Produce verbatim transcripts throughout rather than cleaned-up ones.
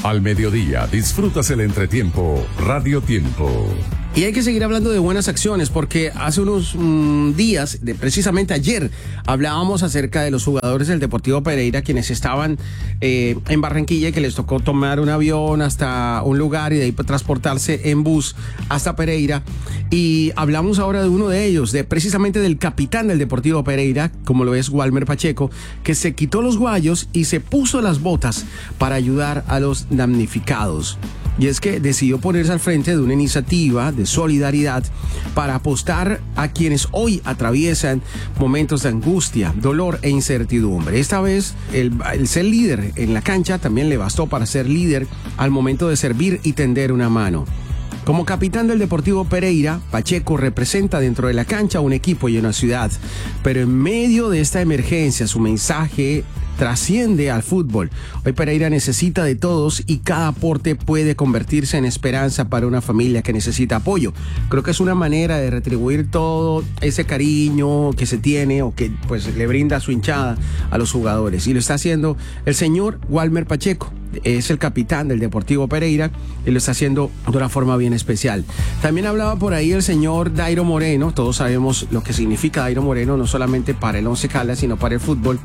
Al mediodía disfrutas el entretiempo Radio Tiempo. Y hay que seguir hablando de buenas acciones porque hace unos mmm, días, de, precisamente ayer, hablábamos acerca de los jugadores del Deportivo Pereira quienes estaban eh, en Barranquilla y que les tocó tomar un avión hasta un lugar y de ahí transportarse en bus hasta Pereira. Y hablamos ahora de uno de ellos, de precisamente del capitán del Deportivo Pereira, como lo es Walmer Pacheco, que se quitó los guayos y se puso las botas para ayudar a los damnificados. Y es que decidió ponerse al frente de una iniciativa de solidaridad para apostar a quienes hoy atraviesan momentos de angustia, dolor e incertidumbre. Esta vez el, el ser líder en la cancha también le bastó para ser líder al momento de servir y tender una mano. Como capitán del Deportivo Pereira, Pacheco representa dentro de la cancha un equipo y una ciudad, pero en medio de esta emergencia su mensaje trasciende al fútbol. Hoy Pereira necesita de todos y cada aporte puede convertirse en esperanza para una familia que necesita apoyo. Creo que es una manera de retribuir todo ese cariño que se tiene o que pues le brinda su hinchada a los jugadores, y lo está haciendo el señor Walmer Pacheco. Es el capitán del Deportivo Pereira y lo está haciendo de una forma bien especial. También hablaba por ahí el señor Dairo Moreno. Todos sabemos lo que significa Dairo Moreno, no solamente para el Once Caldas, sino para el fútbol.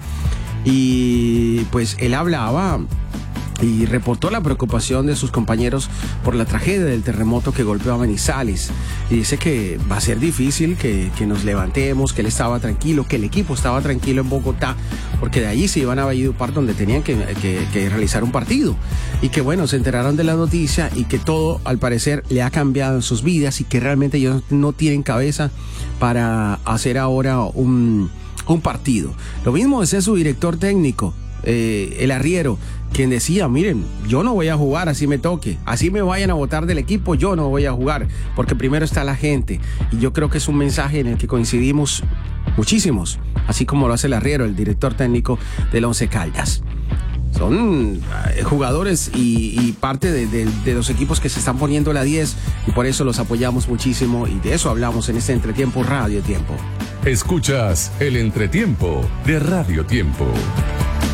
Y pues él hablaba y reportó la preocupación de sus compañeros por la tragedia del terremoto que golpeó a Manizales, y dice que va a ser difícil que, que nos levantemos, que él estaba tranquilo, que el equipo estaba tranquilo en Bogotá, porque de allí se iban a Valledupar donde tenían que, que, que realizar un partido, y que bueno, se enteraron de la noticia y que todo al parecer le ha cambiado en sus vidas y que realmente ellos no tienen cabeza para hacer ahora un, un partido. Lo mismo decía su director técnico, eh, el arriero, quien decía, miren, yo no voy a jugar así me toque, así me vayan a botar del equipo, yo no voy a jugar, porque primero está la gente. Y yo creo que es un mensaje en el que coincidimos muchísimos, así como lo hace el arriero, el director técnico del Once Caldas. Son jugadores y, y parte de, de, de los equipos que se están poniendo la diez, y por eso los apoyamos muchísimo, y de eso hablamos en este Entretiempo Radio Tiempo. Escuchas el Entretiempo de Radio Tiempo.